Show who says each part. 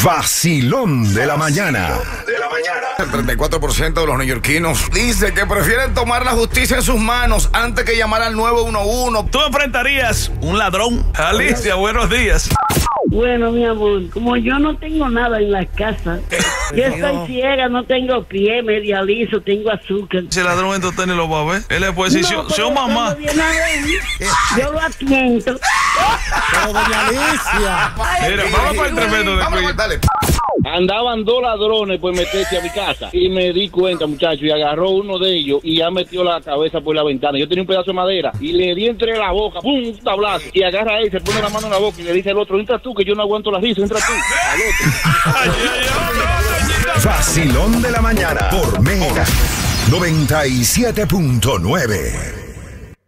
Speaker 1: Vacilón de la mañana.
Speaker 2: El 34% de los neoyorquinos dice que prefieren tomar la justicia en sus manos antes que llamar al 911.
Speaker 3: ¿Tú enfrentarías un ladrón? Alicia, buenos días.
Speaker 4: Bueno, mi amor, como yo no tengo nada en la casa, yo estoy ciega, no tengo pie, me dializo, tengo azúcar.
Speaker 3: Si el ladrón entonces ni lo va a ver. Él le puede decir,
Speaker 4: No,
Speaker 3: yo mamá.
Speaker 4: cuando viene a ver, yo lo atiendo.
Speaker 5: Pero doña Alicia.
Speaker 3: Mira, vamos para el tremendo de
Speaker 2: Vamos,
Speaker 3: Queen.
Speaker 2: dale.
Speaker 6: Andaban dos ladrones por meterse a mi casa y me di cuenta, muchachos, y agarró uno de ellos y ya metió la cabeza por la ventana. Yo tenía un pedazo de madera y le di entre la boca, ¡pum!, un tablazo. Y agarra él, se pone la mano en la boca y le dice al otro, entra tú, que yo no aguanto la risa, entra tú. Al otro.
Speaker 1: Vacilón de la mañana por Mega 97.9.